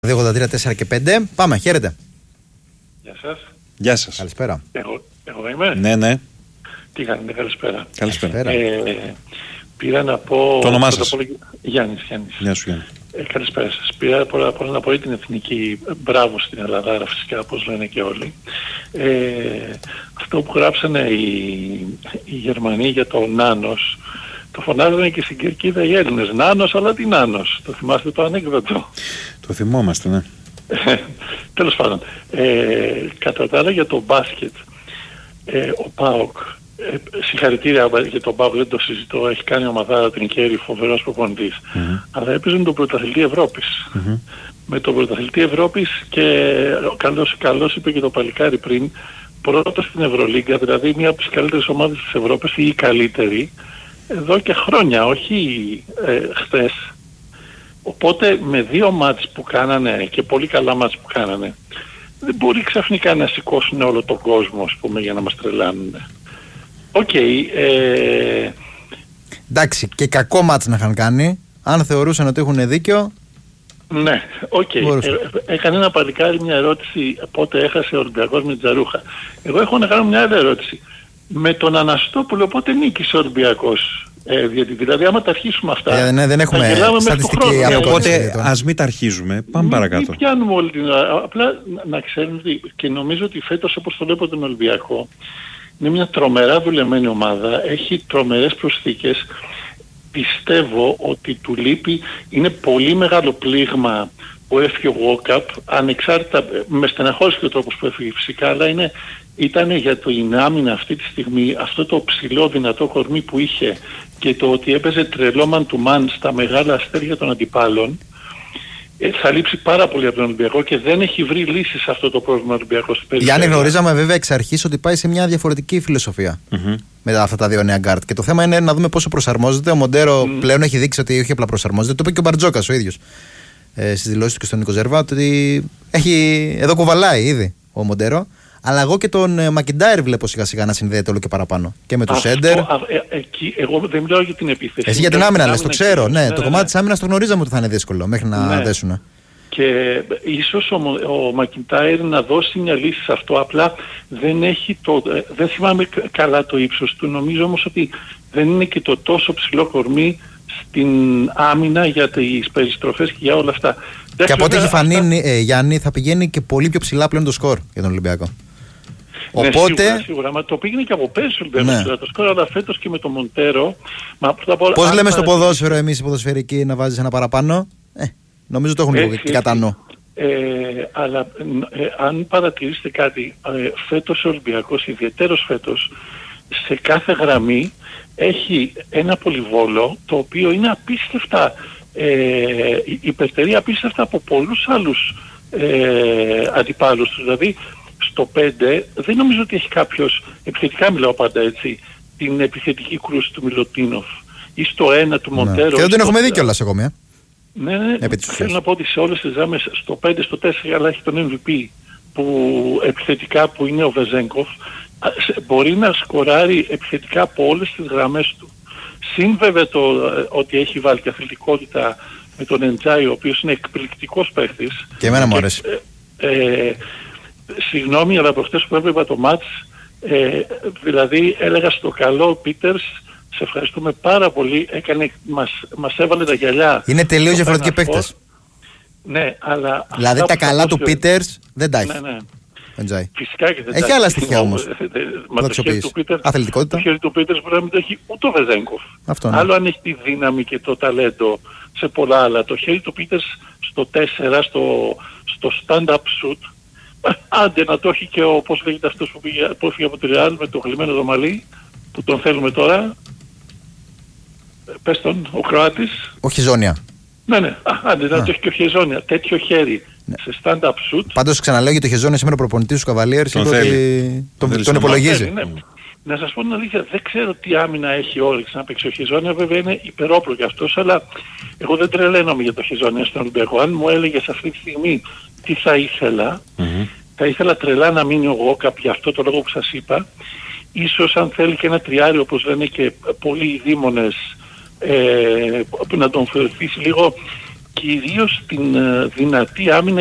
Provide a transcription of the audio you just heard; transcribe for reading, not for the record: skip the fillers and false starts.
283, 4 και 5. Πάμε, χαίρετε. Γεια σας. Γεια σας. Καλησπέρα. Εγώ είμαι. Ναι. Τι κάνετε, καλησπέρα. Καλησπέρα. Πήρα να πω... Το όνομά σας. Γιάννης. Γεια σου, Γιάννη. Καλησπέρα σας. Πήρα πολλά να πω την εθνική μπράβο στην Ελλάδα, φυσικά, όπως λένε και όλοι. Αυτό που γράψανε οι Γερμανοί για το Νάνος, το φωνάζανε και στην Κερκίδα οι Έλληνες. Νάνος, αλλά τι Νάνος. Το θυμάστε το ανέκδοτο? Το θυμόμαστε, ναι. Τέλος πάντων. Κατά τα άλλα για το μπάσκετ, ο ΠΑΟΚ, συγχαρητήρια για τον ΠΑΟΚ, δεν το συζητώ, έχει κάνει ομαδάρα την Κέρι, φοβερός προπονητής. Αλλά έπαιζε τον πρωταθλητή Ευρώπης. Με τον πρωταθλητή Ευρώπης και καλώς είπε και το παλικάρι πριν, πρώτος στην Ευρωλίγκα, δηλαδή μία από τις καλύτερες ομάδες της Ευρώπης ή η καλύτερη, εδώ και χρόνια, όχι χθες. Οπότε με δύο μάτς που κάνανε και πολύ καλά μάτς που κάνανε, δεν μπορεί ξαφνικά να σηκώσουν όλο τον κόσμο, ας πούμε, για να μας τρελάνουν. Εντάξει, και κακό μάτς να είχαν κάνει. Αν θεωρούσαν ότι έχουν δίκιο. Ναι, έκανε ένα παλικάρι μια ερώτηση πότε έχασε ο Ολυμπιακός με Τζαρούχα. Εγώ έχω να κάνω μια άλλη ερώτηση. Με τον Αναστόπουλο πότε νίκησε ο Ολυμπιακός? Δηλαδή άμα τα αρχίσουμε αυτά, δεν έχουμε στατιστική απόδειξη. Οπότε ας μην τα αρχίζουμε, πάμε παρακάτω. Μην πιάνουμε όλη την ώρα. Απλά να ξέρουμε ότι, και νομίζω ότι φέτος, όπως το βλέπω τον Ολυμπιακό, είναι μια τρομερά δουλεμένη ομάδα, έχει τρομερές προσθήκες. Πιστεύω ότι του λείπει, είναι πολύ μεγάλο πλήγμα που έφυγε ο Walkup, ανεξάρτητα, με στεναχώρησε και ο τρόπος που έφυγε φυσικά, αλλά ήταν για την άμυνα αυτή τη στιγμή, αυτό το ψηλό δυνατό κορμί που είχε και το ότι έπαιζε τρελό man to man στα μεγάλα αστέρια των αντιπάλων, θα λείψει πάρα πολύ από τον Ολυμπιακό και δεν έχει βρει λύσεις σε αυτό το πρόβλημα Ολυμπιακός. Γιάννη, γνωρίζαμε βέβαια εξ αρχής ότι πάει σε μια διαφορετική φιλοσοφία με αυτά τα δύο νέα γκάρτ. Και το θέμα είναι να δούμε πόσο προσαρμόζεται. Ο Μοντέρο πλέον έχει δείξει ότι όχι απλά προσαρμόζεται. Το είπε και ο Μπαρτζόκας ο ίδιος στις δηλώσεις του και στον Νίκο Ζερβά, ότι εδώ κουβαλάει ήδη ο Μοντέρο. Αλλά εγώ και τον Μακιντάιρ βλέπω σιγά σιγά να συνδέεται όλο και παραπάνω. Και με τον Σέντερ. Εγώ δεν μιλάω για την επίθεση. Εσύ για την άμυνα λες, το ξέρω. Ναι, το κομμάτι της άμυνας το γνωρίζαμε ότι θα είναι δύσκολο μέχρι να δέσουν. Και ίσως ο Μακιντάιρ να δώσει μια λύση σε αυτό. Απλά δεν θυμάμαι καλά το ύψος του. Νομίζω όμως ότι δεν είναι και το τόσο ψηλό κορμί στην άμυνα για τις περιστροφές και για όλα αυτά. Και από ό,τι έχει φανεί, Γιάννη, θα πηγαίνει και πολύ πιο ψηλά πλέον το σκορ για τον Ολυμπιακό. Ναι, οπότε... σίγουρα, μα το πήγαινε και από πέρσι ο Ολυμπιακός το σκορ, αλλά φέτος και με τον Μοντέρο. Πώς λέμε στο ποδόσφαιρο εμείς οι ποδοσφαιρικοί να βάζεις ένα παραπάνω? Νομίζω το έχουν λίγο και κατά νου. Αλλά αν παρατηρήσετε κάτι, φέτος ο Ολυμπιακός, ιδιαιτέρως φέτος, σε κάθε γραμμή έχει ένα πολυβόλο το οποίο είναι απίστευτα, υπερτερεί απίστευτα από πολλούς άλλους αντιπάλους του. Δηλαδή στο 5 δεν νομίζω ότι έχει κάποιος, επιθετικά μιλάω πάντα έτσι, την επιθετική κρούση του Μιλωτίνοφ, ή στο 1 του Μοντέρο. Και δεν τον έχουμε δει κιόλας ακόμη. Ναι, θέλω να πω ότι σε όλες τις γραμμές, στο 5, στο 4, αλλά έχει τον MVP που επιθετικά που είναι ο Βεζέγκοφ, μπορεί να σκοράρει επιθετικά από όλες τις γραμμές του. Συν βέβαια ότι έχει βάλει και αθλητικότητα με τον Εντζάι, ο οποίος είναι εκπληκτικός παίχτης. Και εμένα μου αρέσει. Συγγνώμη, αλλά προχτές που έβλεπα το μάτς, δηλαδή έλεγα στο καλό Πίτερς, σε ευχαριστούμε πάρα πολύ, μας έβαλε τα γυαλιά. Είναι τελείως διαφορετικοί παίχτες. Ναι, αλλά... Δηλαδή τα καλά του Πίτερς δεν τα έχει. Ναι. Φυσικά και δεν έχει άλλα στοιχεία όμως. Αθλητικότητα. Το χέρι του Πίτερς μπορεί να μην το έχει ούτε ο Βεζέγκοφ. Άλλο αν έχει τη δύναμη και το ταλέντο σε πολλά άλλα. Το χέρι του Πίτερς στο 4, στο stand-up shoot, άντε να το έχει και πώς λέγεται αυτός που έφυγε από τη Ρεάλ με το γλυμμένο το μαλλί, που τον θέλουμε τώρα. Πες τον, ο Κροάτης. Ο Χιζόνια. Ναι. Άντε να το έχει και ο Χιζόνια. Τέτοιο χέρι. Σε stand-up shoot. Πάντως ξαναλέω για το Χεζόνια σήμερα ο προπονητής του Cavaliers τον υπολογίζει. Ναι. Να σας πω την αλήθεια, δεν ξέρω τι άμυνα έχει όρεξη να παίξει ο Χεζόνια, βέβαια είναι υπερόπλο κι αυτός, αλλά εγώ δεν τρελαίνομαι για το Χεζόνια στον Ολυμπιακό. Αν μου έλεγες αυτή τη στιγμή τι θα ήθελα, θα ήθελα τρελά να μείνει ο Walkup για αυτό το λόγο που σας είπα. Ίσως αν θέλει και ένα τριάρι, όπως λένε και πολλοί δήμονες, που να τον φερθήσει λίγο κυρίως την δυνατή άμυνα